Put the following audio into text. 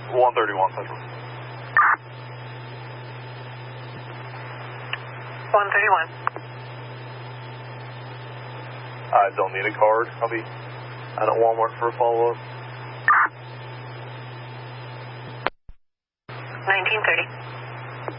131 Central. 131. I don't need a card. I'll be at Walmart for a follow-up. 1930.